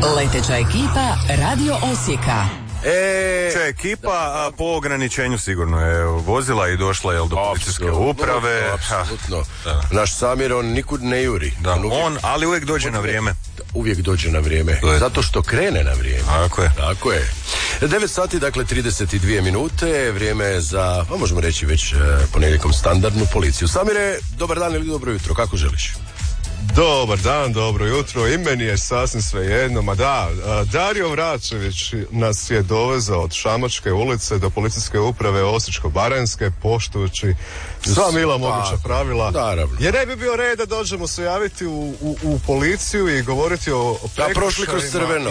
Leteća ekipa Radio Osijeka. Ekipa po ograničenju sigurno je vozila i došla je do policijske uprave. Apsolutno. Naš Samir, on nikud ne juri. Ali uvijek dođe na vrijeme. Uvijek dođe na vrijeme. Zato što krene na vrijeme. Tako je. 9 sati, dakle 32 minute. Vrijeme je za, možemo reći već ponedjeljkom standardnu policiju. Samire, dobar dan ili dobro jutro, kako želiš? Dobar dan, dobro jutro, i meni je sasvim svejedno, Dario Vračević nas je dovezao od Šamačke ulice do policijske uprave Osječko-baranjske, poštujući sva mila moguća pravila. Naravno. Jer ne bi bio red da dođemo se javiti u policiju i govoriti o prekršajima. Prošli kroz crveno.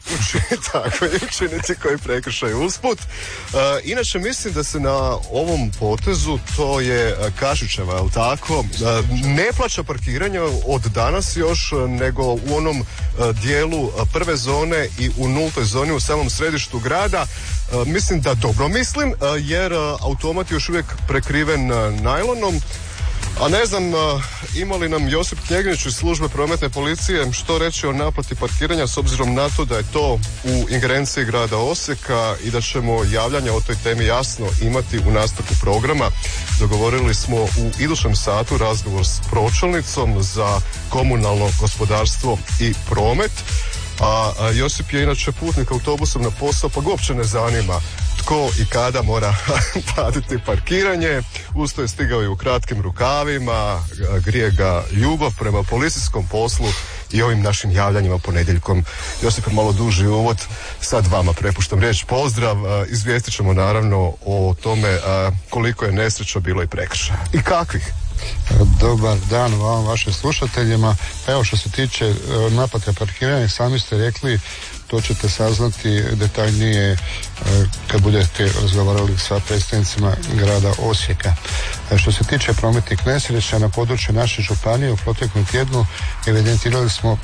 Tako je, učiniti koji prekršaj usput. Inače, mislim da se na ovom potezu, to je Kašićeva, je li tako, ne plaća parkiranje od danas još, nego u onom dijelu prve zone i u nultoj zoni u samom središtu grada. Mislim da dobro mislim, jer automat je još uvijek prekriven najlonom. A ne znam, ima li nam Josip Knjegnjić iz službe prometne policije što reći o naplati parkiranja, s obzirom na to da je to u ingerenciji grada Osijeka i da ćemo javljanja o toj temi jasno imati u nastavku programa. Dogovorili smo u idućem satu razgovor s pročelnicom za komunalno gospodarstvo i promet. A Josip je inače putnik autobusom na posao, pa ga uopće ne zanima tko i kada mora platiti parkiranje. Usto je stigao i u kratkim rukavima, grije ga ljubav prema policijskom poslu i ovim našim javljanjima ponedjeljkom. Josip, malo duži uvod, sad vama prepuštam riječ. Pozdrav, izvijestit ćemo naravno o tome koliko je nesreća bilo i prekršaja. I kakvih? Dobar dan vam, vašim slušateljima. Evo, što se tiče naplate parkiranja, sami ste rekli, to ćete saznati detaljnije kad budete razgovarali sa predstavnicima grada Osijeka. Što se tiče prometnih nesreća na području naše županije, u proteklom tjednu evidentirali smo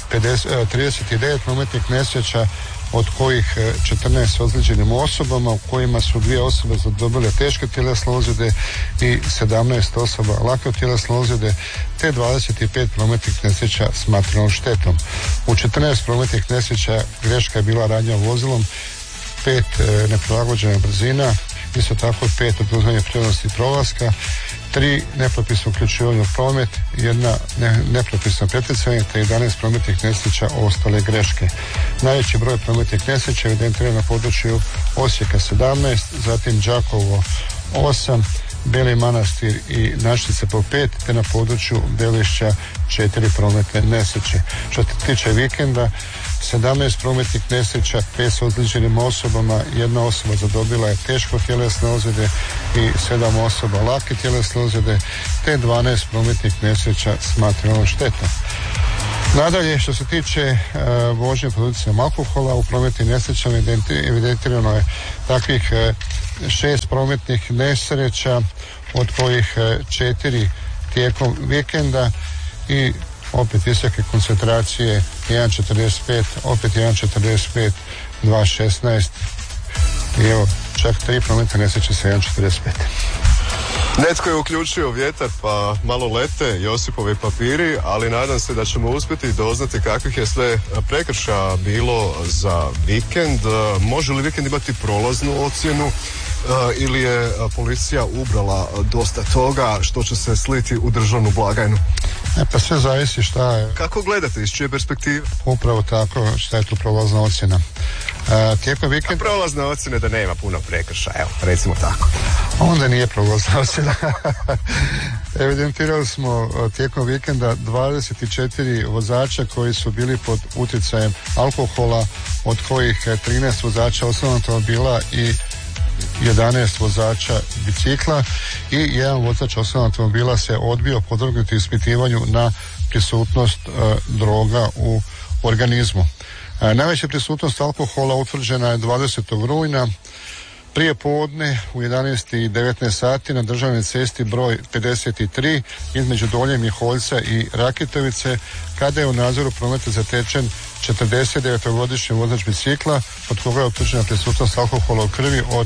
39 prometnih nesreća, od kojih 14 ozlijeđenim osobama, u kojima su 2 osobe zadobile teške tjelesne ozljede i 17 osoba lake tjelesne ozljede, te 25 prometnih nesreća s materijalnom štetom. U 14 prometnih nesreća greška je bila radnja vozilom, 5 neprilagođena brzina, isto tako 5 oduzimanje prednosti prolaska, 3 nepropisno uključivanje u promet, 1 nepropisno pretjecanje, te 11 prometnih nesreća ostale greške. Najveći broj prometnih nesreća evidentiran na području Osijeka 17, zatim Đakovo 8, Beli Manastir i Našice po 5, te na području Belišća 4 prometne nesreće. Što se tiče vikenda, 17 prometnih nesreća, 5 s ozlijeđenim osobama, 1 osoba zadobila je teško tjelesne ozljede i 7 osoba lake tjelesne ozljede, te 12 prometnih nesreća s materijalnom štetom. Nadalje, što se tiče vožnje pod utjecajem alkohola, u prometnim nesrećama evidentirano je takvih 6 prometnih nesreća, od kojih 4 tijekom vikenda i opet visoke koncentracije 1.45, opet 1.45, 2.16 i evo čak 3 prometne nesreće sa 1.45. Netko je uključio vjetar pa malo lete Josipovi papiri, ali nadam se da ćemo uspjeti doznati kakvih je sve prekršaja bilo za vikend. Može li vikend imati prolaznu ocjenu ili je policija ubrala dosta toga što će se sliti u državnu blagajnu? Pa sve zavisi šta je. Kako gledate, iz čije perspektive? Upravo tako, šta je tu prolazna ocjena. Tijekom vikenda... Prolazna ocjena da nema puno prekršaja, evo, recimo tako. Onda nije prolazna ocjena. Evidentirali smo tijekom vikenda 24 vozača koji su bili pod utjecajem alkohola, od kojih 13 vozača osobnog automobila i 11 vozača bicikla i jedan vozač osobnog automobila se odbio podvrgnuti ispitivanju na prisutnost droga u organizmu. Najveća prisutnost alkohola utvrđena je 20. rujna prije podne u 11:19 sati na državnoj cesti broj 53 između Dolje Miholjca i Rakitovice, kada je u nadzoru prometa zatečen 49-godišnji vozač bicikla, od koga je utvrđena prisutnost alkohola u krvi od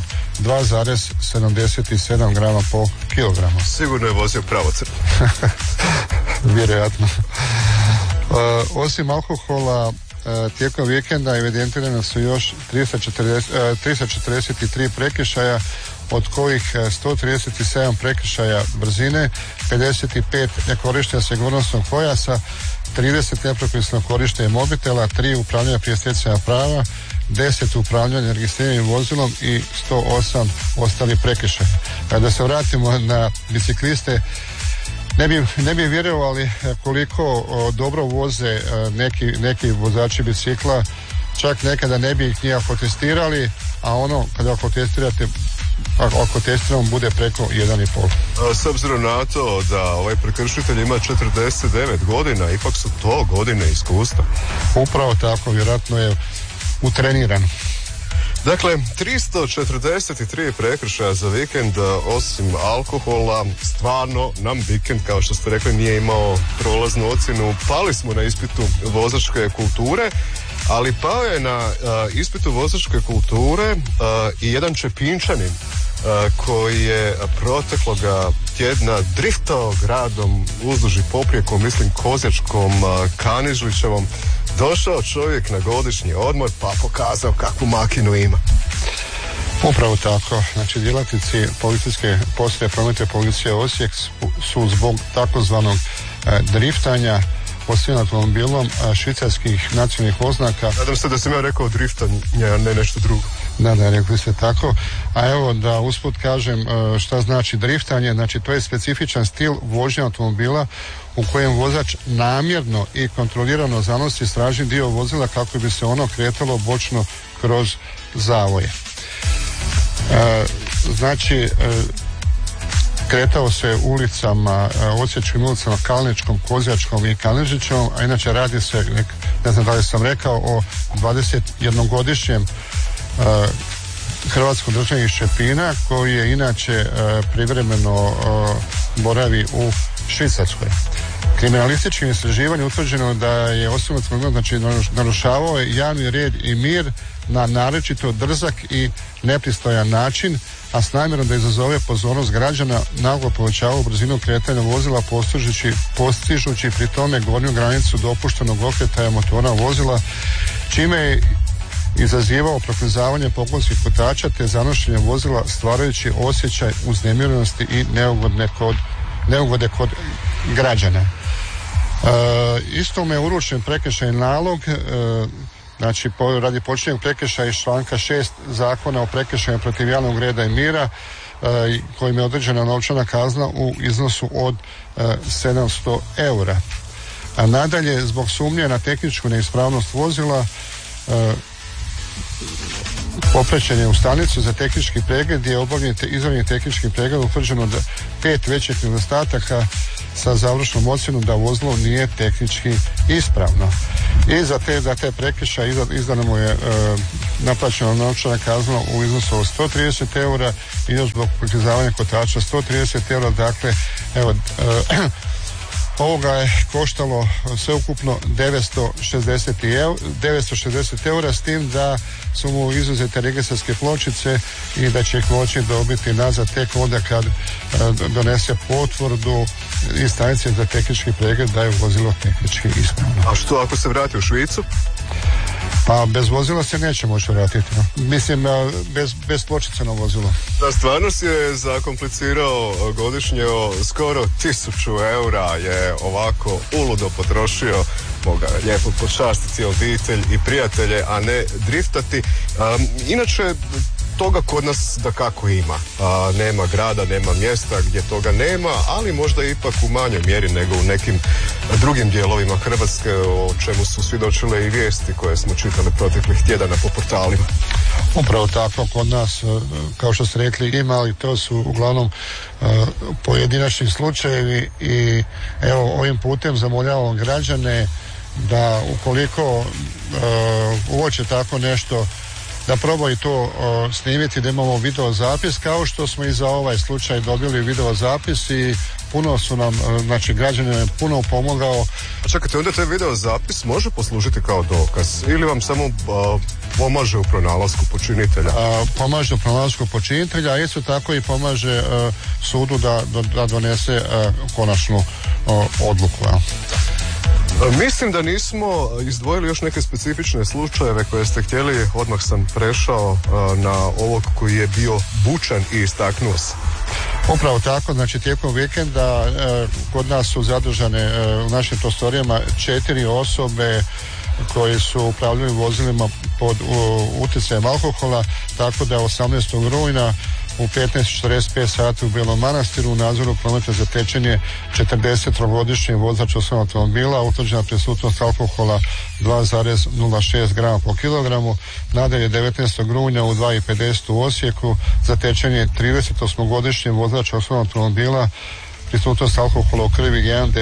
2,77 grama po kilogramu. Sigurno je vozio pravocrtno. Vjerojatno. Osim alkohola, tijekom vikenda evidentirano su još 343 prekršaja, od kojih 137 prekršaja brzine, 55 nekorištenja sigurnosnog pojasa, 30 nepropisnog korištenja mobitela, 3 upravljanja prije stjecanja prava, 10 upravljanja registriranim vozilom i 108 ostali prekršaja. Da se vratimo na bicikliste, ne bi vjerovali koliko dobro voze neki vozači bicikla, čak nekada ne bi ih ni ako testirali, a ono kada ako testiramo bude preko 1,5. S obzirom na to da ovaj prekršitelj ima 49 godina, ipak su to godine iskustva. Upravo tako, vjerojatno je utreniran. Dakle, 343 prekršaja za vikend, osim alkohola, stvarno nam vikend, kao što ste rekli, nije imao prolaznu ocjenu. Pali smo na ispitu vozačke kulture, ali pao je na ispitu vozačke kulture i jedan Čepinčanin koji je protekloga tjedna driftao gradom uzduž i poprijeko, mislim Kozjačkom, Kanižlićevom. Došao čovjek na godišnji odmor pa pokazao kakvu makinu ima. Upravo tako. Znači, djelatnici policijske postaje prometne policije Osijek su zbog takozvanog driftanja postavljeni automobilom švicarskih nacionalnih oznaka. Nadam se da sam ja rekao driftanje, a ne nešto drugo. Da, rekli ste tako. A evo da usput kažem šta znači driftanje. Znači, to je specifičan stil vožnje automobila u kojem vozač namjerno i kontrolirano zanosi stražni dio vozila kako bi se ono kretalo bočno kroz zavoje. Znači, kretao se ulicama, osječkim ulicama Kalničkom, Kozjačkom i Kanižićom, a inače radi se, ne znam da li sam rekao, o 21-godišnjem hrvatskom državljaninu iz Čepina, koji je inače privremeno boravi u Švicarskoj. Kriminalističkim istraživanjem utvrđeno da je osobno znači narušavao je javni red i mir na naročito drzak i nepristojan način, a s namjerom da izazove pozornost građana naglo povećavao brzinu kretanja vozila postižući pri tome gornju granicu dopuštenog okretaja motora vozila, čime je izazivao proklizavanje pogonskih kotača te zanošenje vozila stvarajući osjećaj uznemirenosti i neugode kod građana. Istome je uručen prekršajni nalog, znači radi počinjenog prekršaja iz članka 6 Zakona o prekršaju protiv javnog reda i mira, kojim je određena novčana kazna u iznosu od 700 eura. A nadalje, zbog sumnje na tehničku neispravnost vozila, popraćen je u stanicu za tehnički pregled gdje je obavljen izravni tehnički pregled, utvrđeno da 5 većih nedostataka sa završnom ocjenom da vozilo nije tehnički ispravno. I za te prekršaje izdana mu je naplaćena novčana kazna u iznosu od 130 eura i još zbog proklizavanja kotača 130 eura. Dakle, evo, ovoga je koštalo sveukupno 960 eura, s tim da su mu izuzete registarske pločice i da će ih moći dobiti nazad tek onda kad donese potvrdu iz stanice za tehnički pregled da je vozilo tehnički ispravno. A što ako se vrati u Švicu? Pa bez vozila se neće moći vratiti. Mislim, bez pločica na vozilo. Da, stvarno si je zakomplicirao godišnje skoro 1000 eura je ovako uludo potrošio. Moga lijepo počastiti obitelj i prijatelje, a ne driftati. Inače, toga kod nas da kako ima. Nema grada, nema mjesta gdje toga nema, ali možda ipak u manjoj mjeri nego u nekim drugim dijelovima Hrvatske, o čemu su svjedočile i vijesti koje smo čitali proteklih tjedana po portalima. Upravo tako, kod nas, kao što ste rekli, ima, ali to su uglavnom pojedinačni slučajevi i evo ovim putem zamoljavam građane da ukoliko uoče tako nešto, da probaju to snimiti, da imamo video zapis, kao što smo i za ovaj slučaj dobili video zapis i puno su nam, znači građani nam puno pomogao. A čekajte, onda taj video zapis može poslužiti kao dokaz ili vam samo pomaže u pronalasku počinitelja? Pomaže u pronalasku počinitelja, a isto tako i pomaže sudu da donese konačnu odluku. Mislim da nismo izdvojili još neke specifične slučajeve koje ste htjeli. Odmah sam prešao na ovog koji je bio bučan i istaknuo se. Upravo tako, znači tijekom vikenda kod nas su zadržane u našim prostorijama 4 osobe koji su upravljali vozilima pod utjecajem alkohola, tako da 18. rujna u 15:45 sati u Belom Manastiru u nadzoru prometa zatečen je 43-godišnji vozač osobnog automobila, utvrđena prisutnost alkohola 2,06 grama po kilogramu. Nadalje 19. rujna u 2:50 u Osijeku zatečen je 38-godišnji vozač osobnog automobila, prisutnost alkohola u krvi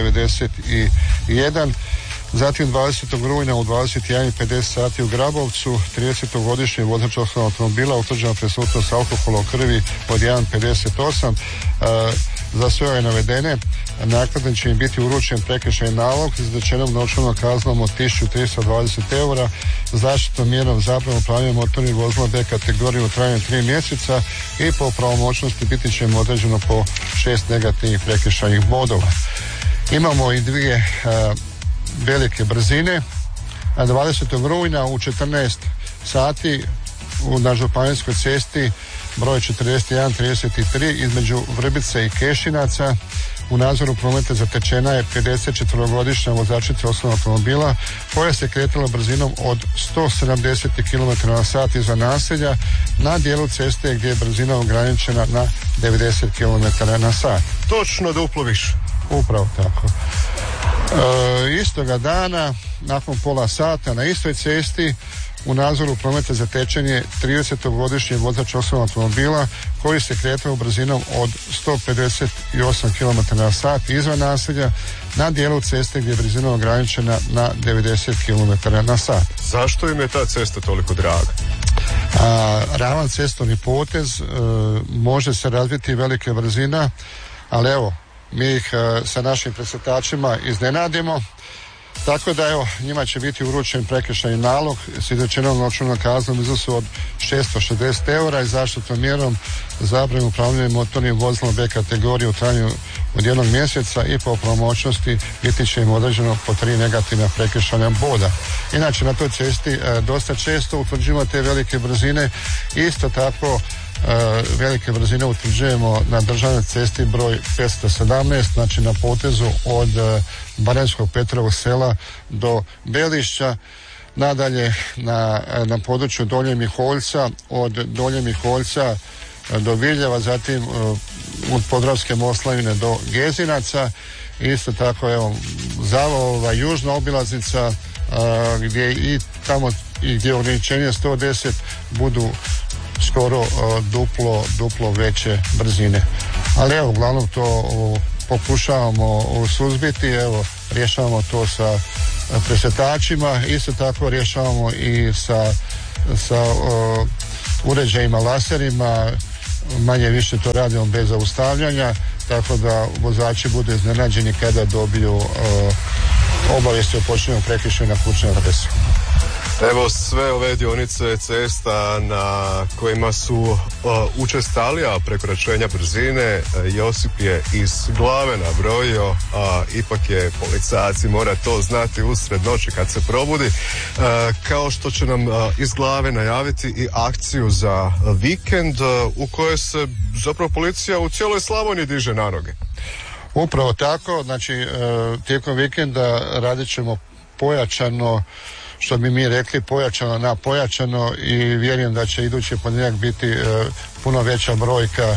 1,91. Zatim 20. rujna u 21:50 sati u Grabovcu 30-godišnji vozač osobnog automobila, utvrđena prisutnost alkohola u krvi od 1,58. Za sve ove navedene naknadno će im biti uručen prekršajni nalog s izrečenom novčanom kaznom od 1320 eura, zaštitnom mjerom zabrane upravljanja motornim vozilom B kategorije u trajanju 3 mjeseca i po pravomoćnosti biti će im određeno po 6 negativnih prekršajnih bodova. Imamo i 2 velike brzine. 20. rujna u 14 sati na županijskoj cesti broj 4133 između Vrbice i Kešinaca u nadzoru prometa zatečena je 54-godišnja vozačica osobnog automobila koja se kretala brzinom od 170 km/h izvan naselja na dijelu ceste gdje je brzina ograničena na 90 km/h. Točno duplo više. Upravo tako. Istoga dana, nakon pola sata na istoj cesti u nadzoru prometa zatečen je 30-godišnji vozač osobnog automobila koji se kretao brzinom od 158 km/h izvan naselja na dijelu ceste gdje je brzina ograničena na 90 km/h. Zašto im je ta cesta toliko draga? Ravan cestovni potez, može se razviti velike brzina, ali evo, mi ih sa našim presretačima iznenadimo, tako da evo, njima će biti uručen prekršajni nalog s izrečenom novčanom kaznom u iznosu od 660 eura i zaštitnom mjerom zabrane upravljanja motornim vozilom B kategorije u trajanju od 1 mjeseca i po pravomoćnosti biti će im određeno po 3 negativna prekršajna boda. Inače, na toj cesti dosta često utvrđujemo te velike brzine. Isto tako velike brzine utvrđujemo na državnoj cesti broj 517, znači na potezu od Baranjskog Petrovog sela do Belišća. Nadalje na području Donje Miholjca, od Donje Miholjca do Viljeva, zatim od Podravske Moslavine do Gezinaca. Isto tako evo Zavova južna obilaznica gdje i tamo i gdje ograničenje 110 budu skoro duplo veće brzine. Ali evo, uglavnom to pokušavamo suzbiti, evo, rješavamo to sa presretačima, isto tako rješavamo i sa uređajima laserima, manje više to radimo bez zaustavljanja, tako da vozači budu iznenađeni kada dobiju obavijesti o počinjenju prekršaja na kućnoj adresi. Evo, sve ove dionice cesta na kojima su učestalija prekoračenja brzine, Josip je iz glave nabrojio, ipak je policajac i mora to znati usred noći kad se probudi, kao što će nam iz glave najaviti i akciju za vikend u kojoj se zapravo policija u cijeloj Slavoniji diže na noge. Upravo tako, znači tijekom vikenda radit ćemo pojačano, što bi mi rekli pojačano na pojačano, i vjerujem da će idući ponedjeljak biti puno veća brojka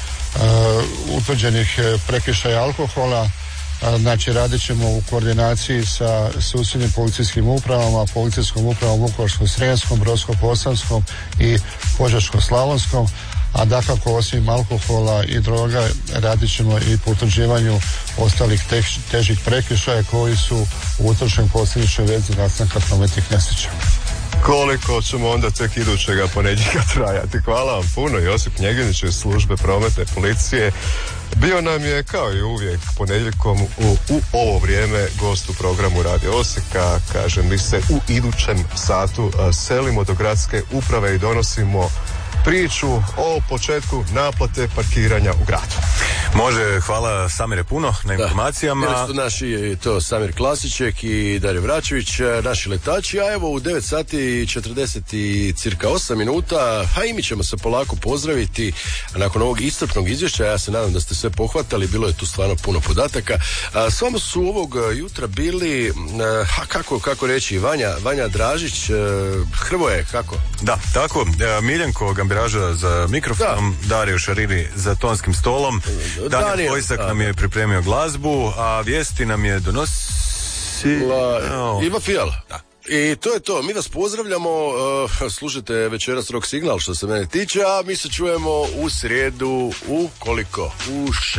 utvrđenih prekršaja alkohola. Znači radit ćemo u koordinaciji sa susjednim policijskim upravama, policijskom upravom Vukovarsko-srijemskom, Brodsko-posavskom i Požeško-slavonskom, a dakako osim alkohola i droga radit ćemo i po utvrđivanju ostalih težih prekršaja koji su u utrošenoj posljedičnoj vezi nastanka prometnih nesreća. Koliko ćemo onda tek idućega ponedjeljka trajati? Hvala vam puno, Josip Njeginić iz službe prometne policije. Bio nam je kao i uvijek ponedjeljkom u ovo vrijeme gost u programu Radio Osijeka. Kažem, mi se u idućem satu selimo do gradske uprave i donosimo priču o početku naplate parkiranja u gradu. Može, hvala Samire puno na informacijama. Bili su naši to Samir Klasićek i Dario Vračević, naši letači, a evo u 9 sati 40 i cirka 8 minuta, a i mi ćemo se polako pozdraviti nakon ovog iscrpnog izvješća. Ja se nadam da ste sve pohvatali, bilo je tu stvarno puno podataka. S vama su ovog jutra bili, kako reći, Vanja Dražić, Hrvoje, kako? Da, tako, Miljenko Gambiraža za mikrofonom, Dario Šariri za tonskim stolom, Daniel Vojsak nam je pripremio glazbu, a vijesti nam je Iva Fijal. Da. I to je to, mi vas pozdravljamo, slušajte večeras Rock Signal što se mene tiče, a mi se čujemo u srijedu u koliko? U 6.